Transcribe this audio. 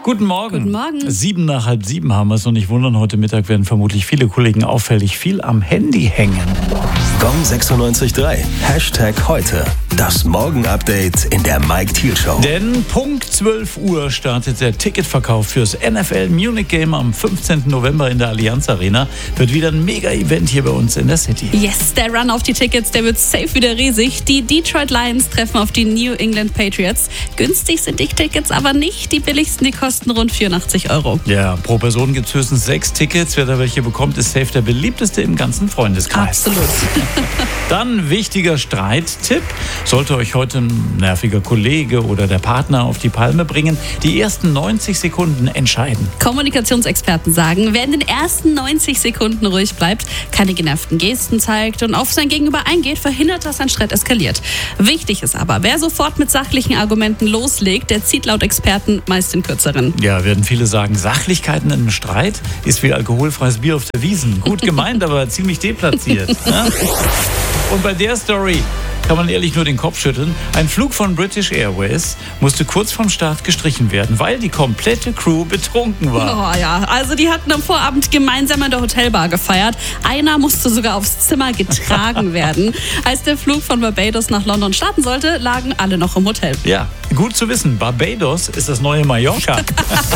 Guten Morgen. Guten Morgen. 6:07 haben wir es und nicht wundern, heute Mittag werden vermutlich viele Kollegen auffällig viel am Handy hängen. Gong 96.3, #heute. Das Morgen-Update in der Mike Thiel Show. Denn Punkt 12 Uhr startet der Ticketverkauf fürs NFL Munich Game am 15. November in der Allianz Arena. Wird wieder ein Mega-Event hier bei uns in der City. Yes, der Run auf die Tickets, der wird safe wieder riesig. Die Detroit Lions treffen auf die New England Patriots. Günstig sind die Tickets aber nicht. Die billigsten, die kosten rund 84 €. Ja, pro Person gibt es höchstens 6 Tickets. Wer da welche bekommt, ist safe der beliebteste im ganzen Freundeskreis. Absolut. Dann wichtiger Streittipp. Sollte euch heute ein nerviger Kollege oder der Partner auf die Palme bringen, die ersten 90 Sekunden entscheiden. Kommunikationsexperten sagen, wer in den ersten 90 Sekunden ruhig bleibt, keine genervten Gesten zeigt und auf sein Gegenüber eingeht, verhindert, dass ein Streit eskaliert. Wichtig ist aber, wer sofort mit sachlichen Argumenten loslegt, der zieht laut Experten meist den kürzeren. Ja, werden viele sagen, Sachlichkeiten in einem Streit ist wie alkoholfreies Bier auf der Wiesn. Gut gemeint, aber ziemlich deplatziert. Ne? Und bei der Story kann man ehrlich nur den Kopf schütteln. Ein Flug von British Airways musste kurz vorm Start gestrichen werden, weil die komplette Crew betrunken war. Oh ja, also die hatten am Vorabend gemeinsam in der Hotelbar gefeiert. Einer musste sogar aufs Zimmer getragen werden. Als der Flug von Barbados nach London starten sollte, lagen alle noch im Hotel. Ja, gut zu wissen, Barbados ist das neue Mallorca.